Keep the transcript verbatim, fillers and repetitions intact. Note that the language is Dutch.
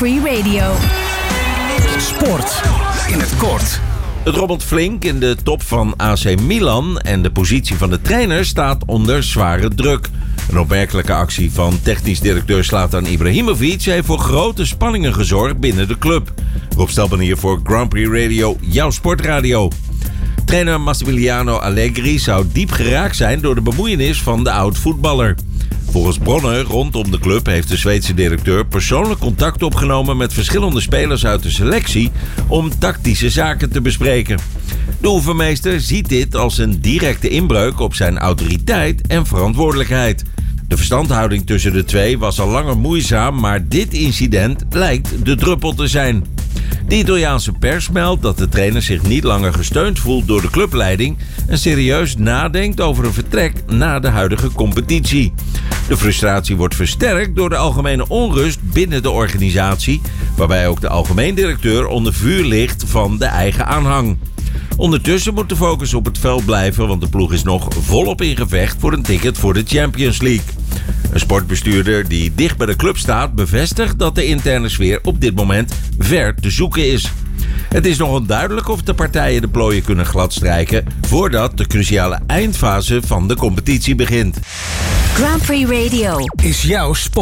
Free Radio. Sport in het kort. Het rommelt flink in de top van A C Milan en de positie van de trainer staat onder zware druk. Een opmerkelijke actie van technisch directeur Zlatan Ibrahimovic heeft voor grote spanningen gezorgd binnen de club. Rob Stelban hier voor Grand Prix Radio, jouw sportradio. Trainer Massimiliano Allegri zou diep geraakt zijn door de bemoeienis van de oud-voetballer. Volgens bronnen rondom de club heeft de Zweedse directeur persoonlijk contact opgenomen met verschillende spelers uit de selectie om tactische zaken te bespreken. De oefenmeester ziet dit als een directe inbreuk op zijn autoriteit en verantwoordelijkheid. De verstandhouding tussen de twee was al langer moeizaam, maar dit incident lijkt de druppel te zijn. De Italiaanse pers meldt dat de trainer zich niet langer gesteund voelt door de clubleiding en serieus nadenkt over een vertrek na de huidige competitie. De frustratie wordt versterkt door de algemene onrust binnen de organisatie, waarbij ook de algemeen directeur onder vuur ligt van de eigen aanhang. Ondertussen moet de focus op het veld blijven, want de ploeg is nog volop in gevecht voor een ticket voor de Champions League. Een sportbestuurder die dicht bij de club staat bevestigt dat de interne sfeer op dit moment ver te zoeken is. Het is nog onduidelijk of de partijen de plooien kunnen gladstrijken voordat de cruciale eindfase van de competitie begint. Grand Prix Radio Is jouw sport.